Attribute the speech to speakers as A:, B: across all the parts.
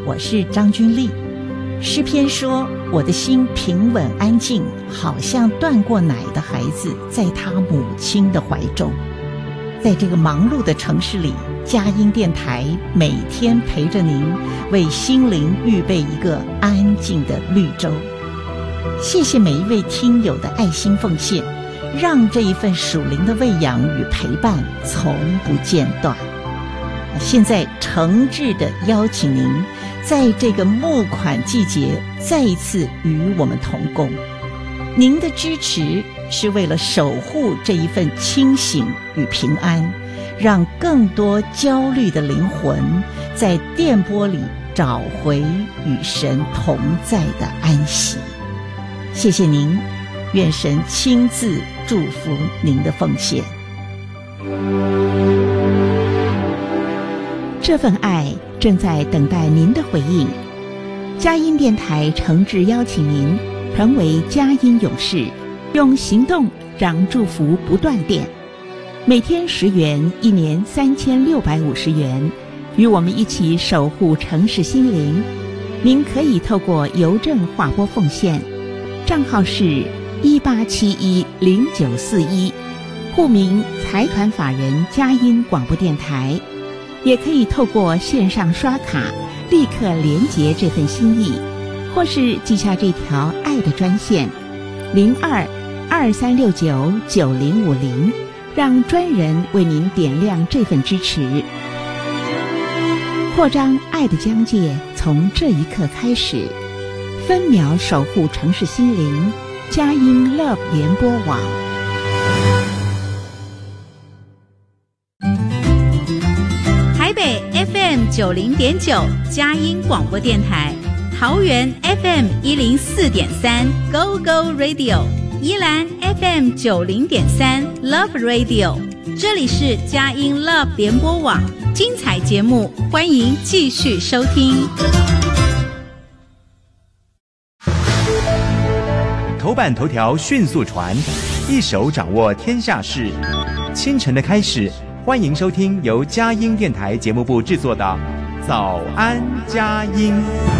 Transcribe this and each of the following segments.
A: 我是张君丽。诗篇说，我的心平稳安静，好像断过奶的孩子在他母亲的怀中。在这个忙碌的城市里，佳音电台每天陪着您，为心灵预备一个安静的绿洲。谢谢每一位听友的爱心奉献，让这一份属灵的喂养与陪伴从不间断。现在诚挚地邀请您，在这个募款季节再一次与我们同工。您的支持是为了守护这一份清醒与平安，让更多焦虑的灵魂在电波里找回与神同在的安息。谢谢您，愿神亲自祝福您的奉献。
B: 这份爱正在等待您的回应。佳音电台诚挚邀请您成为佳音勇士，用行动让祝福不断电。每天10元，一年3650元，与我们一起守护城市心灵。您可以透过邮政划拨奉献，账号是18710941，户名财团法人佳音广播电台。也可以透过线上刷卡立刻连结这份心意，或是记下这条爱的专线0223699050，让专人为您点亮这份支持。扩张爱的疆界从这一刻开始，分秒守护城市心灵，佳音 Love 联播网。
C: FM 90.9佳音广播电台，桃园 FM 104.3 Go Go Radio， 宜兰 FM 90.3 Love Radio， 这里是佳音 Love 联播网，精彩节目欢迎继续收听。
D: 头版头条迅速传，一手掌握天下事。清晨的开始，欢迎收听由佳音电台节目部制作的早安佳音。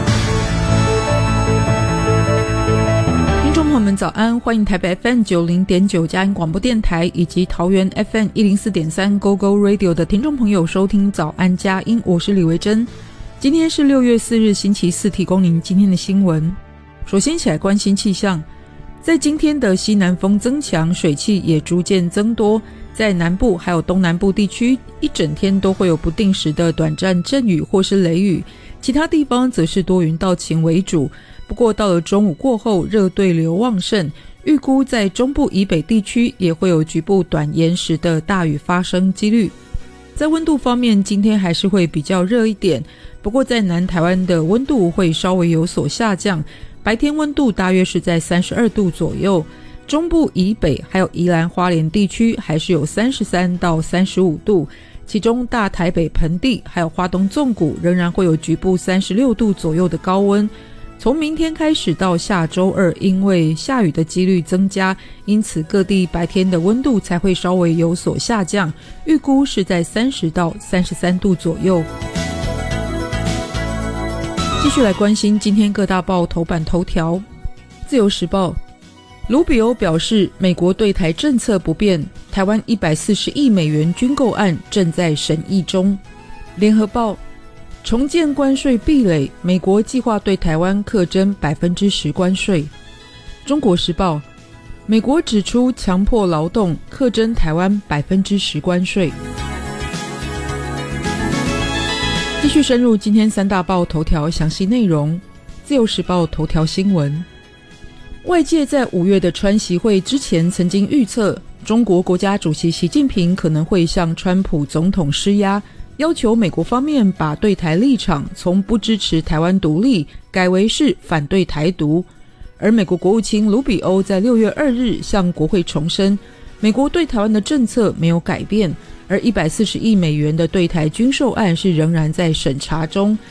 E: 听众朋友们早安，欢迎台北 FM 90.9佳音广播电台以及桃园 FM 104.3 Go Go Radio 的听众朋友收听早安佳音，我是李维珍。今天是6月4日星期四，提供您今天的新闻。首先一起来关心气象，在今天的西南风增强，水汽也逐渐增多，在南部还有东南部地区一整天都会有不定时的短暂阵雨或是雷雨，其他地方则是多云到晴为主。不过到了中午过后，热对流旺盛，预估在中部以北地区也会有局部短延时的大雨发生几率。在温度方面，今天还是会比较热一点，不过在南台湾的温度会稍微有所下降，白天温度大约是在32度左右，中部以北还有宜兰花莲地区还是有33到35度，其中大台北盆地还有花东纵谷仍然会有局部36度左右的高温。从明天开始到下周二，因为下雨的几率增加，因此各地白天的温度才会稍微有所下降，预估是在30到33度左右。继续来关心今天各大报头版头条。自由时报，卢比欧表示，美国对台政策不变，台湾140亿美元军购案正在审议中。联合报，重建关税壁垒，美国计划对台湾课征 10% 关税。中国时报，美国指出强迫劳动课征台湾 10% 关税。继续深入今天三大报头条详细内容。自由时报头条新闻，外界在5月的川习会之前曾经预测，中国国家主席习近平可能会向川普总统施压，要求美国方面把对台立场从不支持台湾独立改为是反对台独。而美国国务卿卢比欧在6月2日向国会重申，美国对台湾的政策没有改变，而140亿美元的对台军售案是仍然在审查中，